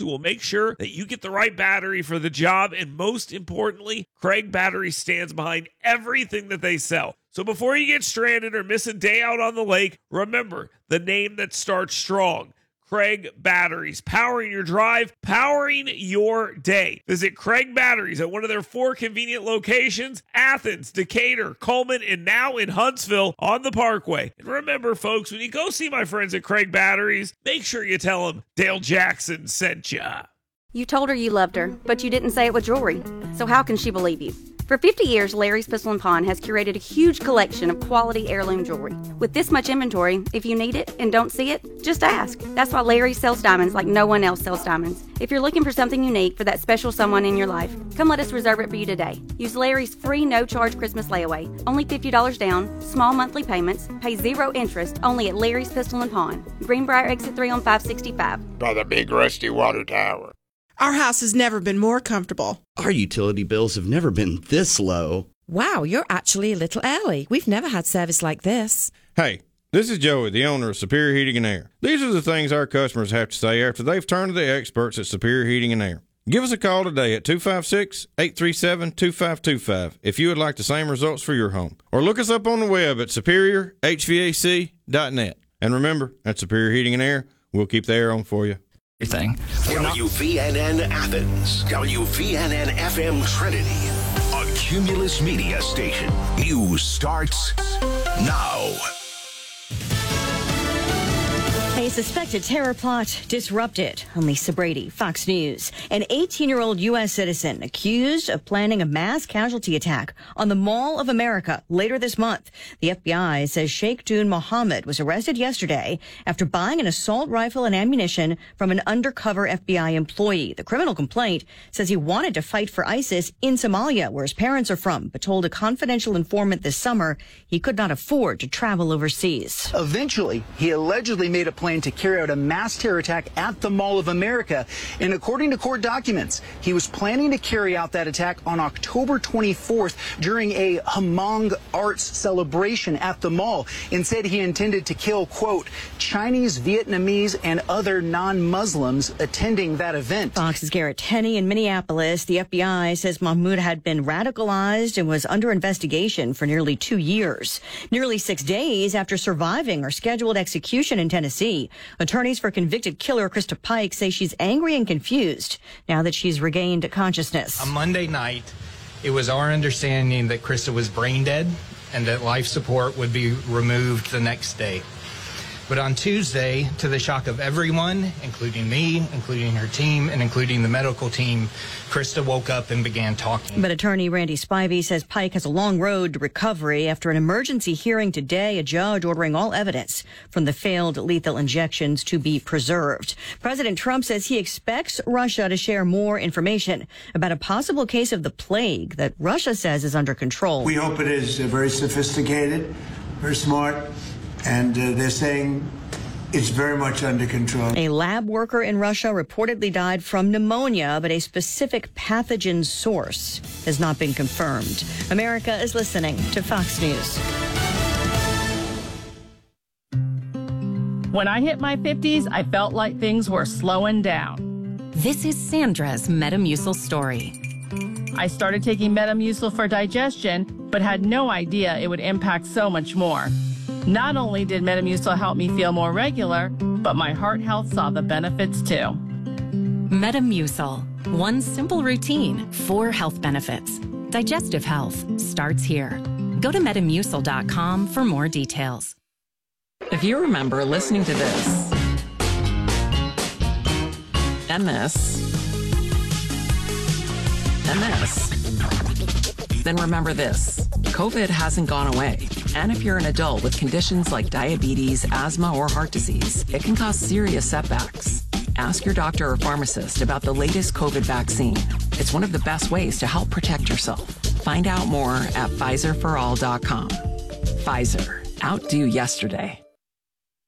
will make sure that you get the right battery for the job. And most importantly, Craig Battery stands behind everything that they sell. So before you get stranded or miss a day out on the lake, remember the name that starts strong. Craig Batteries, powering your drive, powering your day. Visit Craig Batteries at one of their 4 convenient locations, Athens, Decatur, Coleman, and now in Huntsville on the Parkway. And remember, folks, when you go see my friends at Craig Batteries, make sure you tell them Dale Jackson sent ya. You told her you loved her, but you didn't say it with jewelry. So how can she believe you? For 50 years, Larry's Pistol & Pawn has curated a huge collection of quality heirloom jewelry. With this much inventory, if you need it and don't see it, just ask. That's why Larry sells diamonds like no one else sells diamonds. If you're looking for something unique for that special someone in your life, come let us reserve it for you today. Use Larry's free no-charge Christmas layaway. Only $50 down, small monthly payments, pay 0 interest, only at Larry's Pistol & Pawn. Greenbrier Exit 3 on 565. By the big rusty water tower. Our house has never been more comfortable. Our utility bills have never been this low. Wow, you're actually a little early. We've never had service like this. Hey, this is Joey, the owner of Superior Heating and Air. These are the things our customers have to say after they've turned to the experts at Superior Heating and Air. Give us a call today at 256-837-2525 if you would like the same results for your home. Or look us up on the web at superiorhvac.net. And remember, at Superior Heating and Air, we'll keep the air on for you. WVNN Athens, WVNN FM Trinity, a Cumulus Media station. News starts now. A suspected terror plot disrupted. I'm Lisa Brady, Fox News. An 18-year-old U.S. citizen accused of planning a mass casualty attack on the Mall of America later this month. The FBI says Sheikh Dun Mohammed was arrested yesterday after buying an assault rifle and ammunition from an undercover FBI employee. The criminal complaint says he wanted to fight for ISIS in Somalia, where his parents are from, but told a confidential informant this summer he could not afford to travel overseas. Eventually, he allegedly made a plan to carry out a mass terror attack at the Mall of America. And according to court documents, he was planning to carry out that attack on October 24th during a Hmong arts celebration at the mall, and said he intended to kill, quote, Chinese, Vietnamese, and other non-Muslims attending that event. Fox's Garrett Tenney in Minneapolis. The FBI says Mahmoud had been radicalized and was under investigation for nearly 2 years. Nearly 6 days after surviving her scheduled execution in Tennessee, attorneys for convicted killer Krista Pike say she's angry and confused now that she's regained consciousness. On Monday night, it was our understanding that Krista was brain dead and that life support would be removed the next day. But on Tuesday, to the shock of everyone, including me, including her team, and including the medical team, Krista woke up and began talking. But attorney Randy Spivey says Pike has a long road to recovery. After an emergency hearing today, a judge ordering all evidence from the failed lethal injections to be preserved. President Trump says he expects Russia to share more information about a possible case of the plague that Russia says is under control. We hope it is very sophisticated, very smart. And they're saying it's very much under control. A lab worker in Russia reportedly died from pneumonia, but a specific pathogen source has not been confirmed. America is listening to Fox News. When I hit my 50s, I felt like things were slowing down. This is Sandra's Metamucil story. I started taking Metamucil for digestion, but had no idea it would impact so much more. Not only did Metamucil help me feel more regular, but my heart health saw the benefits too. Metamucil. One simple routine, 4 health benefits. Digestive health starts here. Go to Metamucil.com for more details. If you remember listening to this and this and this, then remember this. COVID hasn't gone away. And if you're an adult with conditions like diabetes, asthma, or heart disease, it can cause serious setbacks. Ask your doctor or pharmacist about the latest COVID vaccine. It's one of the best ways to help protect yourself. Find out more at PfizerForAll.com. Pfizer. Outdo yesterday.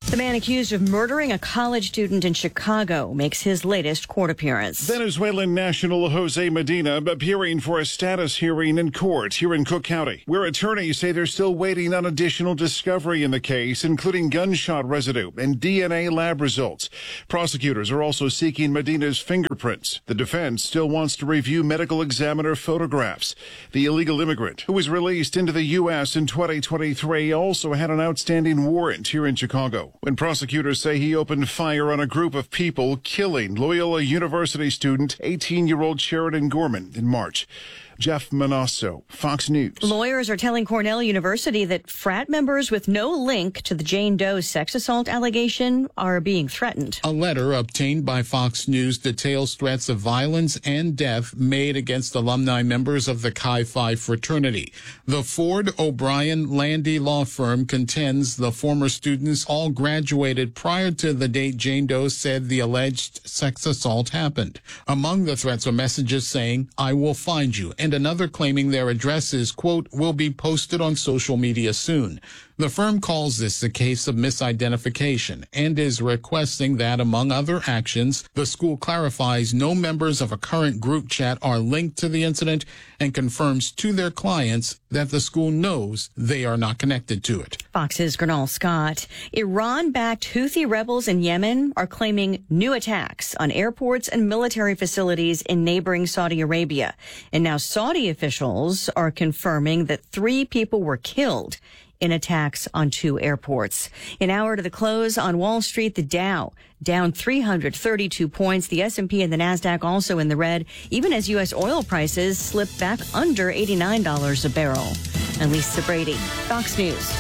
The man accused of murdering a college student in Chicago makes his latest court appearance. Venezuelan national Jose Medina appearing for a status hearing in court here in Cook County, where attorneys say they're still waiting on additional discovery in the case, including gunshot residue and DNA lab results. Prosecutors are also seeking Medina's fingerprints. The defense still wants to review medical examiner photographs. The illegal immigrant, who was released into the U.S. in 2023, also had an outstanding warrant here in Chicago, when prosecutors say he opened fire on a group of people, killing Loyola University student 18-year-old Sheridan Gorman in March. Jeff Manasso, Fox News. Lawyers are telling Cornell University that frat members with no link to the Jane Doe sex assault allegation are being threatened. A letter obtained by Fox News details threats of violence and death made against alumni members of the Chi Phi fraternity. The Ford O'Brien Landy law firm contends the former students all graduated prior to the date Jane Doe said the alleged sex assault happened. Among the threats are messages saying, "I will find you," and another claiming their addresses, quote, "will be posted on social media soon." The firm calls this a case of misidentification and is requesting that, among other actions, the school clarifies no members of a current group chat are linked to the incident and confirms to their clients that the school knows they are not connected to it. Fox's Gernal Scott. Iran-backed Houthi rebels in Yemen are claiming new attacks on airports and military facilities in neighboring Saudi Arabia. And now Saudi officials are confirming that 3 people were killed in attacks on 2 airports. An hour to the close on Wall Street, the Dow down 332 points. The S&P and the Nasdaq also in the red, even as U.S. oil prices slip back under $89 a barrel. And Lisa Brady, Fox News.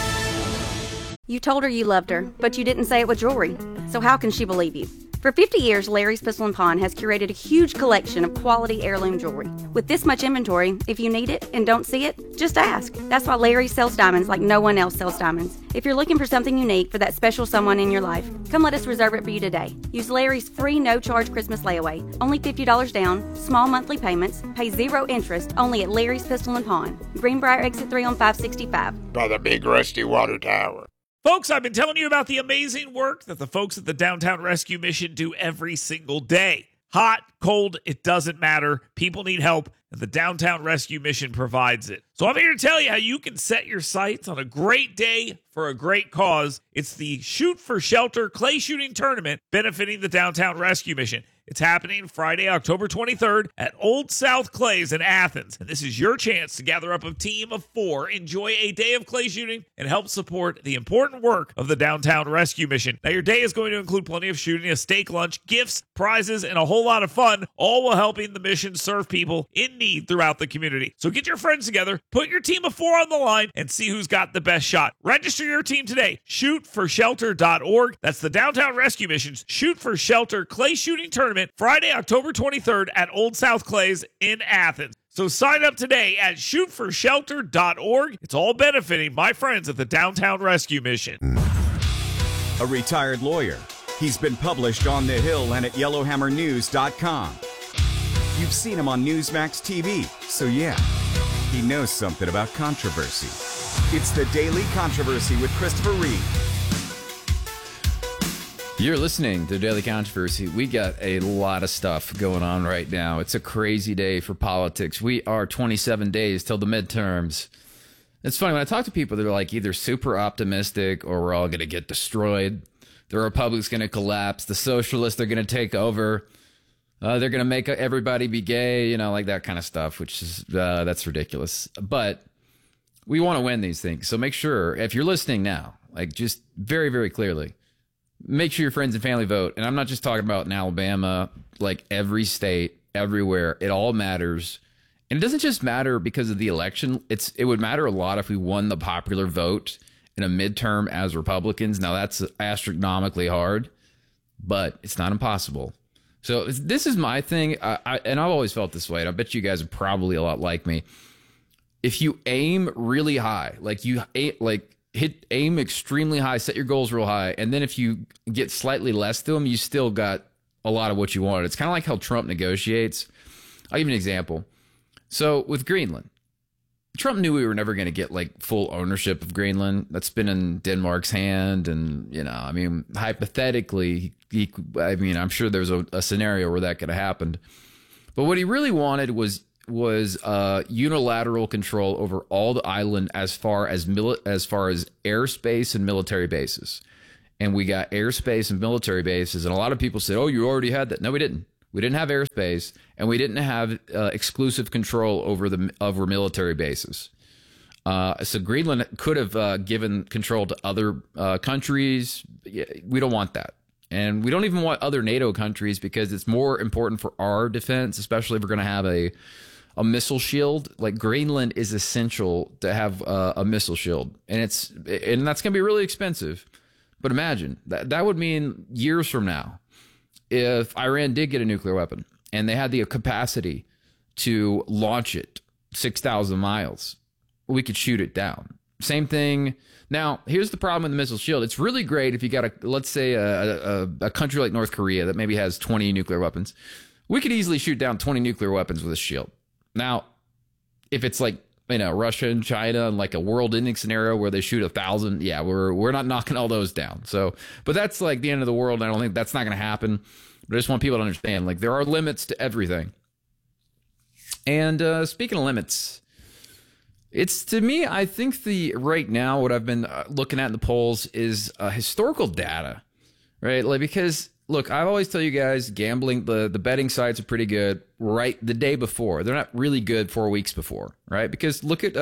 You told her you loved her, but you didn't say it with jewelry. So how can she believe you? For 50 years, Larry's Pistol & Pawn has curated a huge collection of quality heirloom jewelry. With this much inventory, if you need it and don't see it, just ask. That's why Larry sells diamonds like no one else sells diamonds. If you're looking for something unique for that special someone in your life, come let us reserve it for you today. Use Larry's free no-charge Christmas layaway. Only $50 down, small monthly payments, pay 0 interest, only at Larry's Pistol & Pawn. Greenbrier Exit 3 on 565. By the big rusty water tower. Folks, I've been telling you about the amazing work that the folks at the Downtown Rescue Mission do every single day. Hot, cold, it doesn't matter. People need help, and the Downtown Rescue Mission provides it. So I'm here to tell you how you can set your sights on a great day for a great cause. It's the Shoot for Shelter clay shooting tournament benefiting the Downtown Rescue Mission. It's happening Friday, October 23rd at Old South Clays in Athens. And this is your chance to gather up a team of 4, enjoy a day of clay shooting, and help support the important work of the Downtown Rescue Mission. Now, your day is going to include plenty of shooting, a steak lunch, gifts, prizes, and a whole lot of fun, all while helping the mission serve people in need throughout the community. So get your friends together, put your team of 4 on the line, and see who's got the best shot. Register your team today. ShootForShelter.org. That's the Downtown Rescue Mission's Shoot for Shelter clay shooting tournament, Friday, October 23rd at Old South Clays in Athens. So sign up today at shootforshelter.org. It's all benefiting my friends at the Downtown Rescue Mission. A retired lawyer. He's been published on The Hill and at YellowhammerNews.com. You've seen him on Newsmax TV, so yeah, he knows something about controversy. It's the Daily Controversy with Christopher Reed. You're listening to Daily Controversy. We got a lot of stuff going on right now. It's a crazy day for politics. We are 27 days till the midterms. It's funny, when I talk to people, they're like either super optimistic or we're all going to get destroyed. The Republic's going to collapse. The socialists are going to take over. They're going to make everybody be gay, like that kind of stuff, which is, that's ridiculous. But we want to win these things. So make sure, if you're listening now, just very, very clearly, make sure your friends and family vote. And I'm not just talking about in Alabama, every state, everywhere. It all matters. And it doesn't just matter because of the election. It would matter a lot if we won the popular vote in a midterm as Republicans. Now, that's astronomically hard, but it's not impossible. So this is my thing. And I've always felt this way. And I bet you guys are probably a lot like me. If you aim really high, aim extremely high, set your goals real high, and then if you get slightly less to them, you still got a lot of what you wanted. It's kind of like how Trump negotiates. I'll give you an example. So with Greenland, Trump knew we were never going to get like full ownership of Greenland. That's been in Denmark's hand. And, I mean, hypothetically, I'm sure there's a scenario where that could have happened. But what he really wanted was unilateral control over all the island as far as airspace and military bases. And we got airspace and military bases. And a lot of people said, oh, you already had that. No, we didn't. We didn't have airspace, and we didn't have exclusive control over military bases. So Greenland could have given control to other countries. We don't want that. And we don't even want other NATO countries because it's more important for our defense, especially if we're going to have a missile shield. Like Greenland is essential to have a missile shield, and that's going to be really expensive. But imagine that would mean years from now, if Iran did get a nuclear weapon and they had the capacity to launch it 6,000 miles, we could shoot it down. Same thing. Now, here's the problem with the missile shield. It's really great if you got let's say a country like North Korea that maybe has 20 nuclear weapons. We could easily shoot down 20 nuclear weapons with a shield. Now, if it's like, Russia and China and like a world-ending scenario where they shoot 1,000, yeah, we're not knocking all those down. So, but that's like the end of the world. And I don't think that's not going to happen. But I just want people to understand, like, there are limits to everything. And speaking of limits, it's, to me, I think right now what I've been looking at in the polls is historical data, right? Like, because look, I always tell you guys, gambling, the betting sites are pretty good right the day before. They're not really good 4 weeks before, right? Because look at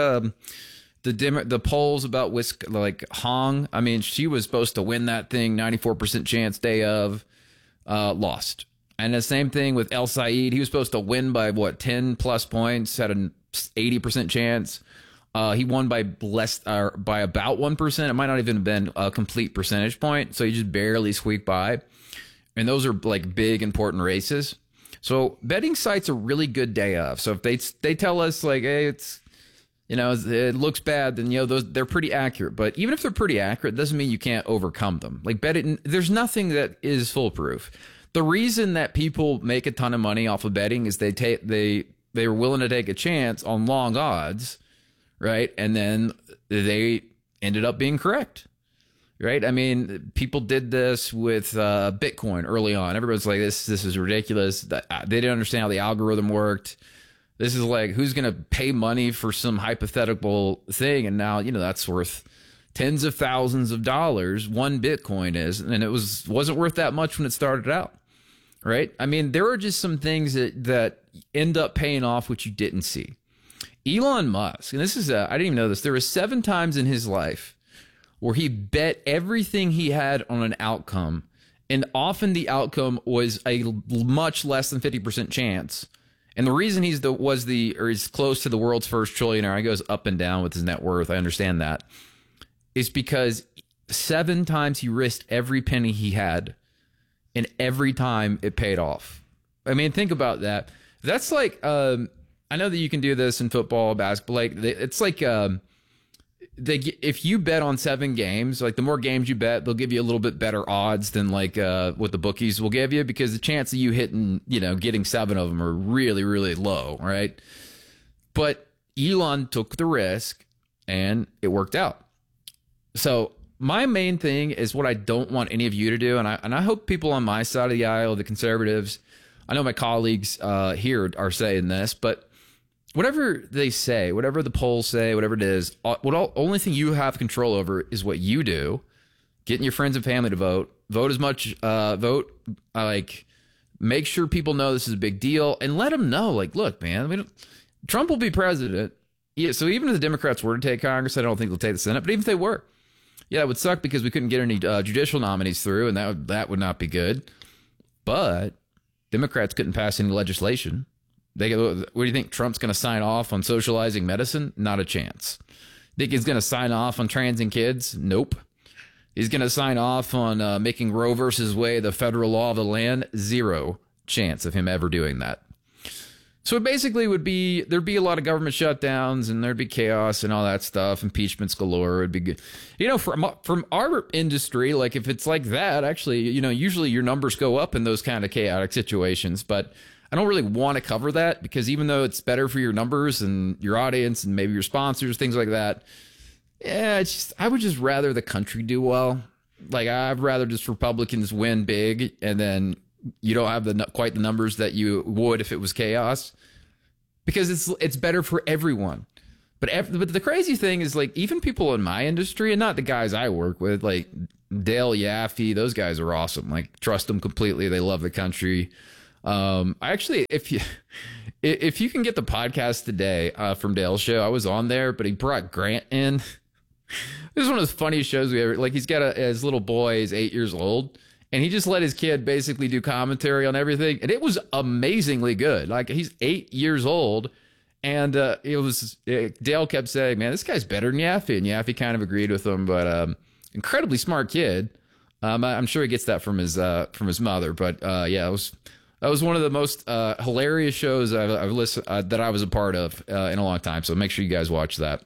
the polls about like Hong. I mean, she was supposed to win that thing, 94% chance day of, lost. And the same thing with El Said. He was supposed to win by 10 plus points, had an 80% chance. He won by by about 1%. It might not even have been a complete percentage point. So he just barely squeaked by. And those are like big, important races. So betting sites are really good day of. So if they tell us like, hey, it's, it looks bad, then, they're pretty accurate. But even if they're pretty accurate, it doesn't mean you can't overcome them. Like betting, there's nothing that is foolproof. The reason that people make a ton of money off of betting is they were willing to take a chance on long odds, right? And then they ended up being correct. Right. I mean, people did this with Bitcoin early on. Everybody's like, this is ridiculous. They didn't understand how the algorithm worked. This is like, who's going to pay money for some hypothetical thing? And now, that's worth tens of thousands of dollars. One Bitcoin is, and it wasn't worth that much when it started out. Right. I mean, there are just some things that end up paying off, which you didn't see. Elon Musk, and this is, I didn't even know this. There were 7 times in his life where he bet everything he had on an outcome, and often the outcome was a much less than 50% chance. And the reason is close to the world's first trillionaire, he goes up and down with his net worth, I understand that, is because 7 times he risked every penny he had, and every time it paid off. I mean, think about that. That's like, I know that you can do this in football, basketball, like it's like, if you bet on 7 games, like the more games you bet, they'll give you a little bit better odds than like what the bookies will give you, because the chance of you hitting, getting 7 of them are really, really low, right? But Elon took the risk and it worked out. So my main thing is what I don't want any of you to do, and I hope people on my side of the aisle, the conservatives, I know my colleagues here are saying this, but whatever they say, whatever the polls say, whatever it is, only thing you have control over is what you do. Getting your friends and family to vote. Vote as much. Make sure people know this is a big deal, and let them know. Like, look, man, Trump will be president. Yeah. So even if the Democrats were to take Congress, I don't think they'll take the Senate. But even if they were, yeah, it would suck because we couldn't get any judicial nominees through, and that would not be good. But Democrats couldn't pass any legislation. What do you think? Trump's going to sign off on socializing medicine? Not a chance. Think he's going to sign off on trans and kids? Nope. He's going to sign off on making Roe versus Wade the federal law of the land? Zero chance of him ever doing that. So it basically there'd be a lot of government shutdowns and there'd be chaos and all that stuff. Impeachments galore. It'd be good. From our industry, like if it's like that, actually, usually your numbers go up in those kind of chaotic situations. But I don't really want to cover that because even though it's better for your numbers and your audience and maybe your sponsors, things like that, yeah, I would just rather the country do well. Like I'd rather just Republicans win big and then you don't have quite the numbers that you would if it was chaos, because it's better for everyone. But the crazy thing is, like, even people in my industry, and not the guys I work with, like Dale Yaffe, those guys are awesome. Like, trust them completely. They love the country. Actually, if you can get the podcast today from Dale's show, I was on there, but he brought Grant in. This is one of the funniest shows we ever. Like, he's got his little boy is 8 years old. And he just let his kid basically do commentary on everything. And it was amazingly good. Like, he's 8 years old. And Dale kept saying, man, this guy's better than Yaffe. And Yaffe kind of agreed with him. But incredibly smart kid. I'm sure he gets that from his mother. But yeah, that was one of the most hilarious shows I've listened that I was a part of in a long time. So make sure you guys watch that.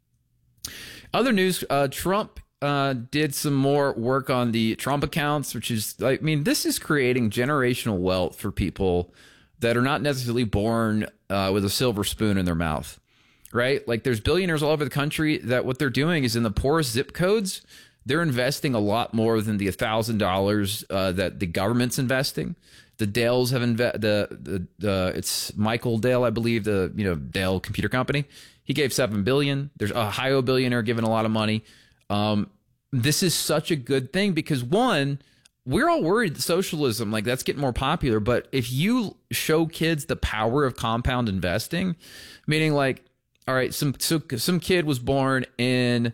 Other news, Trump did some more work on the Trump accounts, which is, I mean, this is creating generational wealth for people that are not necessarily born with a silver spoon in their mouth, right? Like there's billionaires all over the country that what they're doing is in the poorest zip codes, they're investing a lot more than the $1,000 that the government's investing. The Dales have it's Michael Dale, I believe, Dell Computer Company. He gave $7 billion. There's a Ohio billionaire giving a lot of money. This is such a good thing because, one, we're all worried that socialism, like, that's getting more popular. But if you show kids the power of compound investing, meaning like, all right, some kid was born in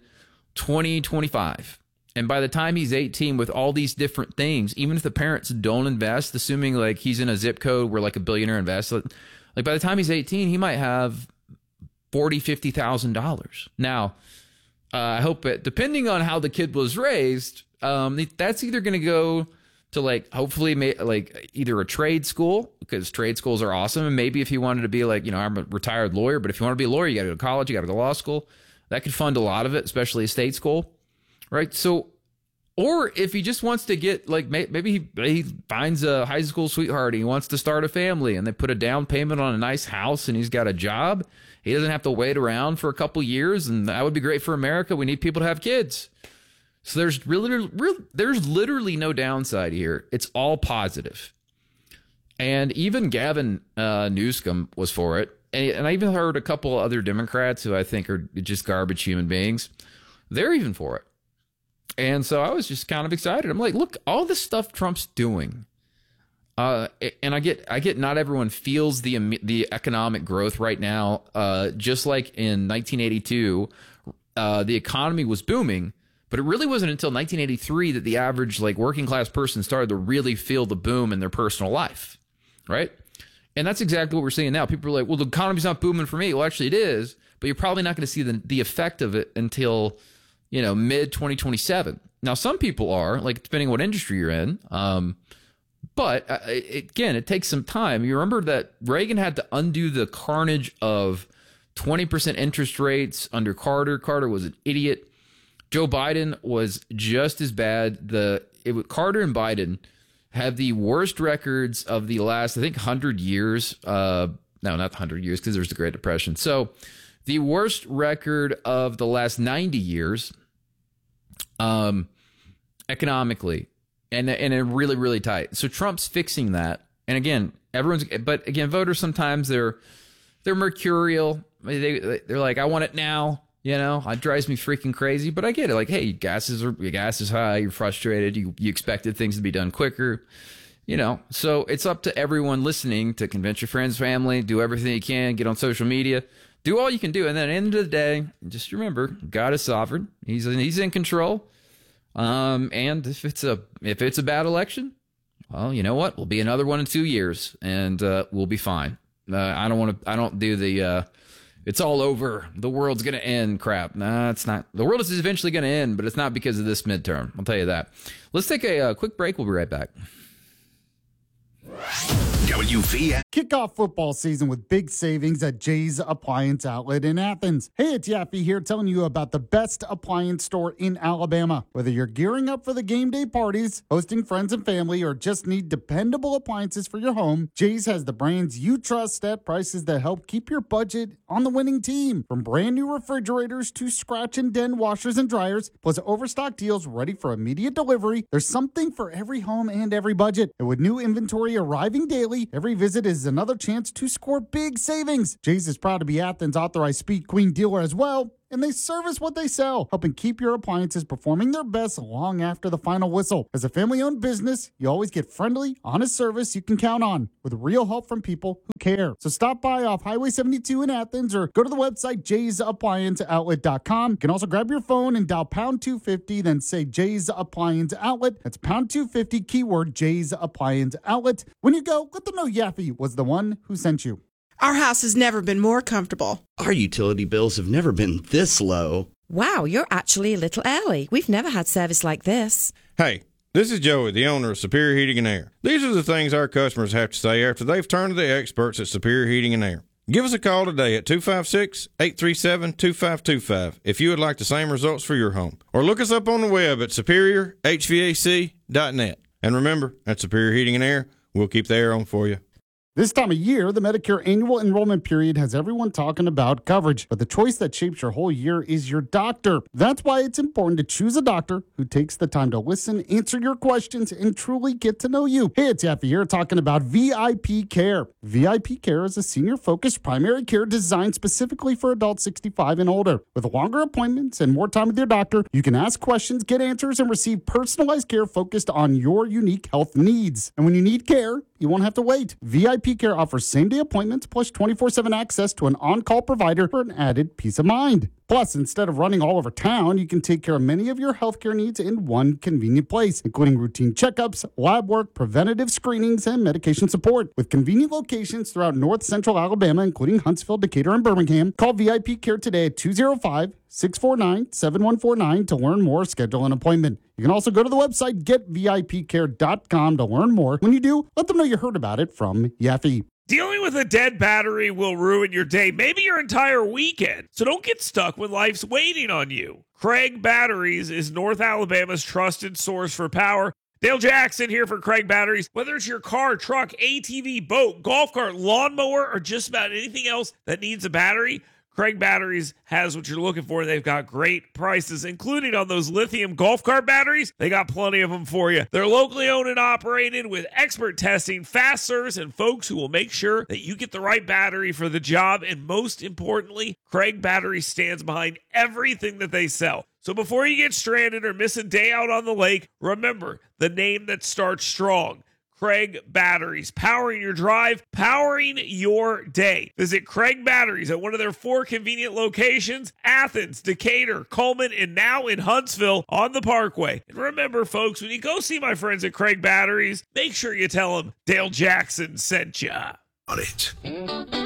2025. And by the time he's 18 with all these different things, even if the parents don't invest, assuming like he's in a zip code where like a billionaire invests, like by the time he's 18, he might have $40,000, $50,000. Now, I hope it, depending on how the kid was raised, that's either going to go to like, hopefully like either a trade school, because trade schools are awesome. And maybe if he wanted to be like, I'm a retired lawyer, but if you want to be a lawyer, you got to go to college, you got to go to law school. That could fund a lot of it, especially a state school. Right. So, or if he just wants to get like, maybe he finds a high school sweetheart and he wants to start a family and they put a down payment on a nice house and he's got a job. He doesn't have to wait around for a couple years, and that would be great for America. We need people to have kids. So there's literally no downside here. It's all positive. And even Gavin Newsom was for it. And I even heard a couple other Democrats who I think are just garbage human beings. They're even for it. And so I was just kind of excited. I'm like, look, all this stuff Trump's doing. And I get not everyone feels the economic growth right now. Just like in 1982, the economy was booming, but it really wasn't until 1983 that the average like working class person started to really feel the boom in their personal life, right? And that's exactly what we're seeing now. People are like, well, the economy's not booming for me. Well, actually it is, but you're probably not going to see the effect of it until, mid 2027. Now, some people are, like, depending on what industry you're in. But again, it takes some time. You remember that Reagan had to undo the carnage of 20% interest rates under Carter. Carter was an idiot. Joe Biden was just as bad. Carter and Biden have the worst records of the last, I think, 100 years. No, not 100 years, because there's the Great Depression. So the worst record of the last 90 years economically. And really, really tight. So Trump's fixing that. And again, voters sometimes they're mercurial. They're like, I want it now. It drives me freaking crazy. But I get it. Like, hey, your gas is high. You're frustrated. You expected things to be done quicker. So it's up to everyone listening to convince your friends, family, do everything you can, get on social media, do all you can do. And then at the end of the day, just remember, God is sovereign. He's in control. And if it's a bad election, well, you know what? We'll be another one in 2 years, and we'll be fine. I don't do the it's all over, the world's gonna end crap. Nah, it's not. The world is eventually gonna end, but it's not because of this midterm. I'll tell you that. Let's take a quick break. We'll be right back. WVN. Kick off football season with big savings at Jay's Appliance Outlet in Athens. Hey, it's Yaffe here telling you about the best appliance store in Alabama. Whether you're gearing up for the game day parties, hosting friends and family, or just need dependable appliances for your home, Jay's has the brands you trust at prices that help keep your budget on the winning team. From brand new refrigerators to scratch and dent washers and dryers, plus overstock deals ready for immediate delivery, there's something for every home and every budget. And with new inventory arriving daily, every visit is another chance to score big savings. Jay's is proud to be Athens' authorized Speed Queen dealer as well, and they service what they sell, helping keep your appliances performing their best long after the final whistle. As a family-owned business, you always get friendly, honest service you can count on, with real help from people who care. So stop by off Highway 72 in Athens or go to the website jaysapplianceoutlet.com. You can also grab your phone and dial pound 250, then say Jay's Appliance Outlet. That's pound 250, keyword Jay's Appliance Outlet. When you go, let them know Yaffe was the one who sent you. Our house has never been more comfortable. Our utility bills have never been this low. Wow, you're actually a little early. We've never had service like this. Hey, this is Joey, the owner of Superior Heating and Air. These are the things our customers have to say after they've turned to the experts at Superior Heating and Air. Give us a call today at 256-837-2525 if you would like the same results for your home. Or look us up on the web at superiorhvac.net. And remember, at Superior Heating and Air, we'll keep the air on for you. This time of year, the Medicare annual enrollment period has everyone talking about coverage, but the choice that shapes your whole year is your doctor. That's why it's important to choose a doctor who takes the time to listen, answer your questions, and truly get to know you. Hey, it's Yaffe here talking about VIP Care. VIP Care is a senior-focused primary care designed specifically for adults 65 and older. With longer appointments and more time with your doctor, you can ask questions, get answers, and receive personalized care focused on your unique health needs. And when you need care, you won't have to wait. VIP Care offers same-day appointments plus 24/7 access to an on-call provider for an added peace of mind. Plus, instead of running all over town, you can take care of many of your healthcare needs in one convenient place, including routine checkups, lab work, preventative screenings, and medication support. With convenient locations throughout North Central Alabama, including Huntsville, Decatur, and Birmingham, call VIP Care today at 205-649-7149 to learn more, schedule an appointment. You can also go to the website getvipcare.com to learn more. When you do, let them know you heard about it from Yaffe. Dealing with a dead battery will ruin your day, maybe your entire weekend. So don't get stuck when life's waiting on you. Craig Batteries is North Alabama's trusted source for power. Dale Jackson here for Craig Batteries. Whether it's your car, truck, ATV, boat, golf cart, lawnmower, or just about anything else that needs a battery, Craig Batteries has what you're looking for. They've got great prices, including on those lithium golf cart batteries. They got plenty of them for you. They're locally owned and operated with expert testing, fast service, and folks who will make sure that you get the right battery for the job. And most importantly, Craig Batteries stands behind everything that they sell. So before you get stranded or miss a day out on the lake, remember the name that starts strong. Craig Batteries, powering your drive, powering your day. Visit Craig Batteries at one of their 4 convenient locations, Athens, Decatur, Coleman, and now in Huntsville on the Parkway. And remember, folks, when you go see my friends at Craig Batteries, make sure you tell them Dale Jackson sent ya. On it.